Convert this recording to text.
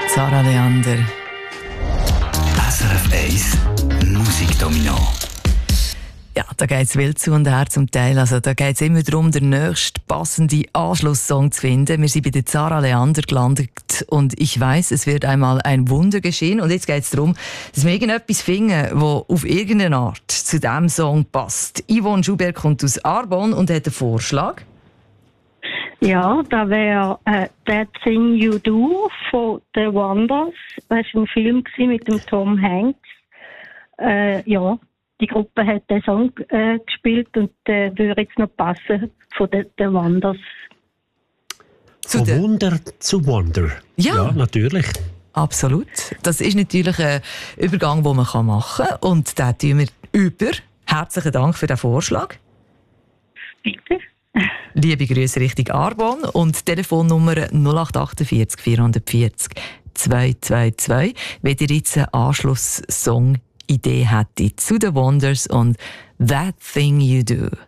Sarah Leander. SRF 1 Musikdomino. Ja, da geht es wild zu und her zum Teil. Also, da geht es immer darum, den nächsten passenden Anschlusssong zu finden. Wir sind bei der Sarah Leander gelandet und ich weiss, es wird einmal ein Wunder geschehen. Und jetzt geht es darum, dass wir irgendetwas finden, das auf irgendeine Art zu diesem Song passt. Yvonne Schubert kommt aus Arbon und hat einen Vorschlag. Ja, da wäre «That Thing You Do» von «The Wonders». Das war ein Film mit dem Tom Hanks. Ja, die Gruppe hat den Song gespielt und der würde jetzt noch passen von «The Wonders». Von Wunder zu Wonder. Ja, natürlich. Absolut. Das ist natürlich ein Übergang, den man machen kann. Und den tun wir über. Herzlichen Dank für den Vorschlag. Bitte. Liebe Grüße Richtung Arbon und Telefonnummer 0848 440 222, wenn ihr jetzt eine Anschlusssong-Idee hättet zu The Wonders und «That Thing You Do».